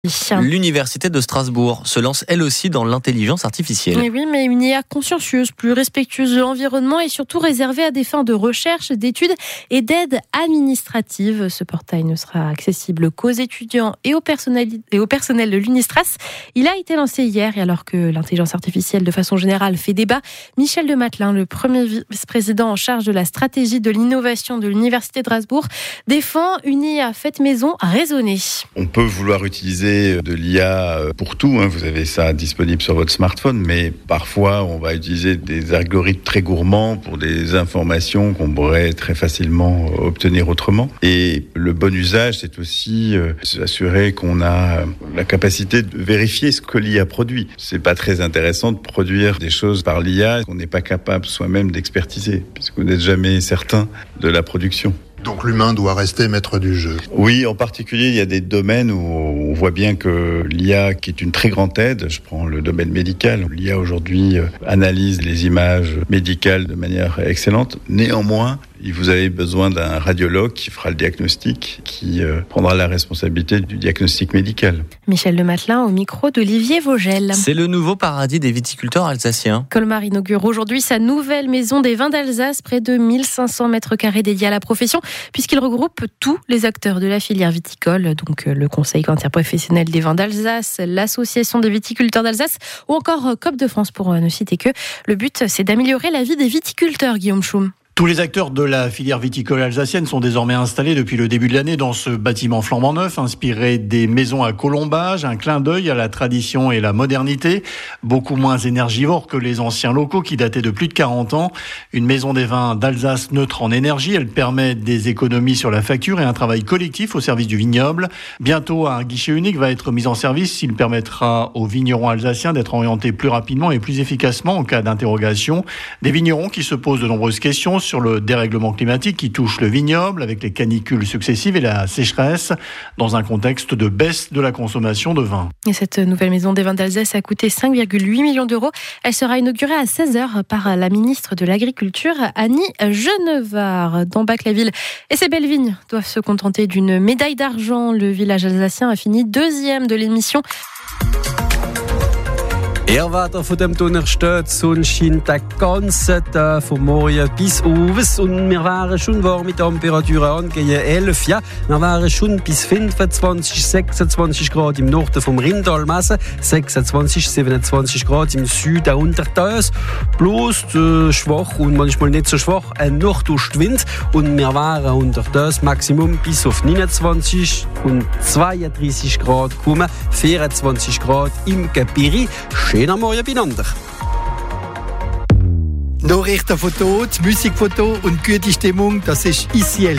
L'université de Strasbourg se lance elle aussi dans l'intelligence artificielle. Oui, mais une IA consciencieuse, plus respectueuse de l'environnement et surtout réservée à des fins de recherche, d'études et d'aide administrative. Ce portail ne sera accessible qu'aux étudiants et au personnel de l'Unistras. Il a été lancé hier et alors que l'intelligence artificielle de façon générale fait débat, Michel de Matelin, le premier vice-président en charge de la stratégie de l'innovation de l'université de Strasbourg, défend une IA faite maison raisonnée. On peut vouloir utiliser de l'IA pour tout, vous avez ça disponible sur votre smartphone, mais parfois on va utiliser des algorithmes très gourmands pour des informations qu'on pourrait très facilement obtenir autrement. Et le bon usage, c'est aussi s'assurer qu'on a la capacité de vérifier ce que l'IA produit. C'est pas très intéressant de produire des choses par l'IA qu'on n'est pas capable soi-même d'expertiser, puisque vous n'êtes jamais certain de la production. Donc l'humain doit rester maître du jeu. Oui, en particulier, il y a des domaines où on voit bien que l'IA, qui est une très grande aide, je prends le domaine médical, l'IA aujourd'hui analyse les images médicales de manière excellente. Néanmoins, vous avez besoin d'un radiologue qui fera le diagnostic, qui prendra la responsabilité du diagnostic médical. Michel de Matelin au micro d'Olivier Vogel. C'est le nouveau paradis des viticulteurs alsaciens. Colmar inaugure aujourd'hui sa nouvelle maison des vins d'Alsace, près de 1500 mètres carrés dédiés à la profession, puisqu'il regroupe tous les acteurs de la filière viticole, donc le Conseil interprofessionnel des vins d'Alsace, l'Association des viticulteurs d'Alsace ou encore COP de France pour ne citer que. Le but, c'est d'améliorer la vie des viticulteurs, Guillaume Schum. Tous les acteurs de la filière viticole alsacienne sont désormais installés depuis le début de l'année dans ce bâtiment flambant neuf, inspiré des maisons à colombage, un clin d'œil à la tradition et la modernité, beaucoup moins énergivore que les anciens locaux qui dataient de plus de 40 ans. Une maison des vins d'Alsace neutre en énergie, elle permet des économies sur la facture et un travail collectif au service du vignoble. Bientôt, un guichet unique va être mis en service. Il permettra aux vignerons alsaciens d'être orientés plus rapidement et plus efficacement en cas d'interrogation. Des vignerons qui se posent de nombreuses questions sur le dérèglement climatique qui touche le vignoble avec les canicules successives et la sécheresse dans un contexte de baisse de la consommation de vin. Et cette nouvelle maison des vins d'Alsace a coûté 5,8 millions d'euros. Elle sera inaugurée à 16h par la ministre de l'Agriculture, Annie Genevard, dans Bac-la-Ville. Et ces belles vignes doivent se contenter d'une médaille d'argent. Le village alsacien a fini deuxième de l'émission. Wetter von dem Donnerstag, die Sonne scheint den ganzen Tag von morgen bis abends und wir wären schon warm mit Temperaturen angehen 11, ja. Wir wären schon bis 25, 26 Grad im Norden vom Rindal messen, 26, 27 Grad im Süden Untertös, bloß schwach und manchmal nicht so schwach ein Nordostwind und wir wären unter das Maximum bis auf 29 und 32 Grad kommen, 24 Grad im Gebirge. Schönen Morgen beieinander. Nachrichtenfoto, Musikfoto und gute Stimmung, das ist ICL.